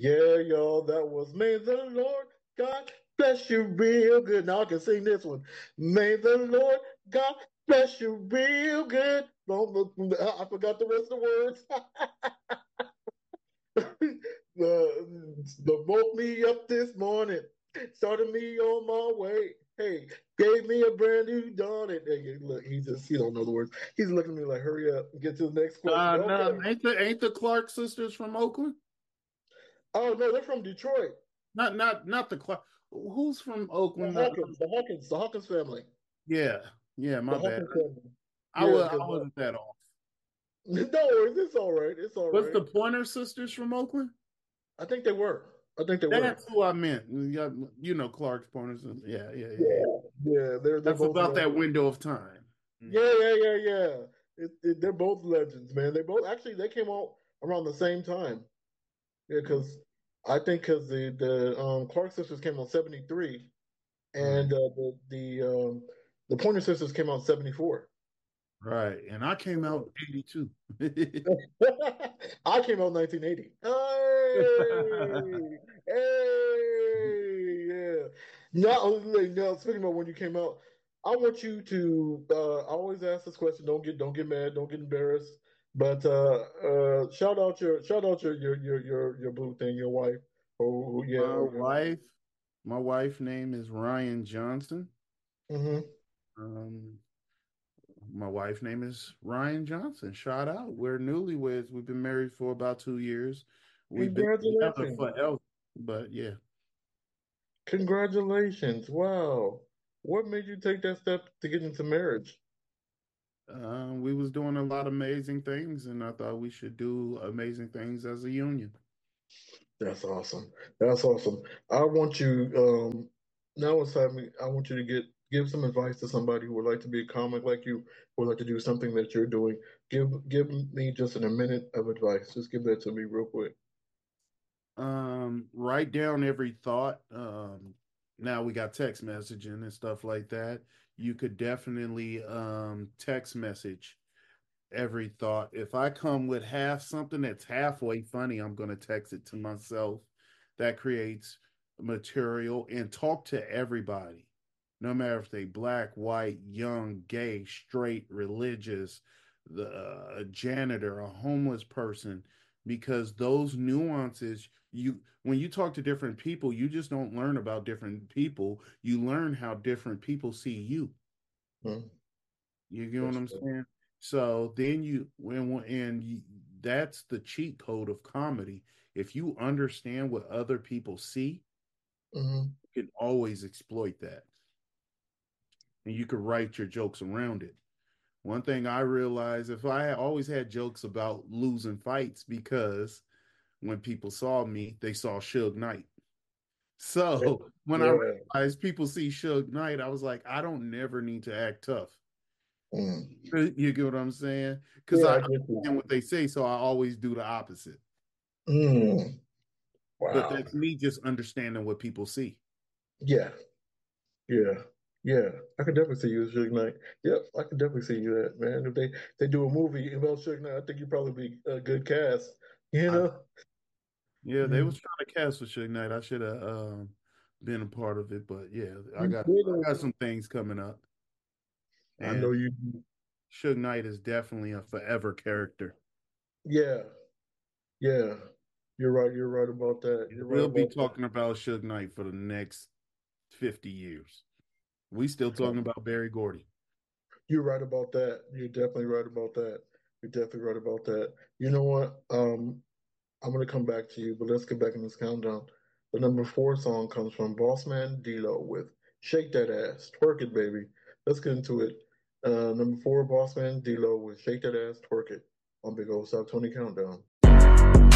Yeah, y'all, that was May the Lord God bless you real good. Now I can sing this one. May the Lord God bless you real good. I forgot the rest of the words. Woke me up this morning, started me on my way. Hey, gave me a brand new dawn. And hey, look, he don't know the words. He's looking at me like, hurry up, get to the next question. No, Okay. ain't the Clark sisters from Oakland? Oh no, they're from Detroit. Not the Clark. Who's from Oakland? The Hawkins family. Yeah, yeah. My The bad. Hawkins family. I Yeah, was I because wasn't that off. no worries, it's all right. It's all What's right. the Pointer sisters from Oakland? I think they were. I think they That's were. who I meant. Yeah, Clark's Pointer sisters. Yeah. Yeah, yeah. They're That's both about that legends. window of time. Mm. Yeah. They're both legends, man. They both actually they came out around the same time. Yeah, because I think because the Clark sisters came out 73, Right. and the Pointer sisters came out 74. Right. And I came out 82. I came out 1980. Hey, yeah. Now, speaking about when you came out, I want you to. I always ask this question. Don't get mad. Don't get embarrassed. But shout out your boo thing, your wife. Oh yeah, My or your. wife, my wife name is Ryan Johnson. Hmm. Um, my wife name is Ryan Johnson. Shout out. We're newlyweds. We've been married for about 2 years. We've been together Congratulations. forever. But yeah, Congratulations. Wow. What made you take that step to get into marriage? we was doing a lot of amazing things, and I thought we should do amazing things as a union. That's awesome. That's awesome. I want you now it's time I want you to give some advice to somebody who would like to be a comic like you, who would like to do something that you're doing. Give me just in a minute of advice. Just give that to me real quick. Write down every thought. Now we got text messaging and stuff like that. You could definitely text message every thought. If I come with half something that's halfway funny, I'm going to text it to myself. That creates material and talk to everybody, no matter if they black, white, young, gay, straight, religious, a janitor, a homeless person, because those nuances, you when you talk to different people, you just don't learn about different people. You learn how different people see you. Hmm. You get what That's I'm good. saying? So then that's the cheat code of comedy. If you understand what other people see, Hmm. you can always exploit that, and you could write your jokes around it. One thing I realized, if I always had jokes about losing fights, because when people saw me, they saw Suge Knight. So when I Yeah. realized people see Suge Knight, I was like, I don't never need to act tough. Mm. You get what I'm saying? Because Yeah, I I get you. understand what they say, so I always do the opposite. Mm. But Wow. that's me just understanding what people see. Yeah. Yeah. Yeah. I could definitely see you as Suge Knight. Yep, I could definitely see you that, man. If they do a movie about Suge Knight, I think you'd probably be a good cast. You I, know? yeah, they Mm. was trying to cast for Suge Knight. I should have been a part of it, but yeah, I You got did I got it. some things coming up, I and know you. Suge Knight is definitely a forever character. Yeah, yeah. You're right. You're right about that. You're right We'll be about talking about Suge Knight for the next 50 years. We still that. talking about Barry Gordy. You're right about that. You're definitely right about that. You're definitely right about that. You know what? I'm gonna come back to you, but let's get back in this countdown. The number four song comes from Bossman D-Lo with "Shake That Ass, Twerk It, Baby." Let's get into it. Number four, Bossman D-Lo with "Shake That Ass, Twerk It" on Big Old Top 20 Countdown.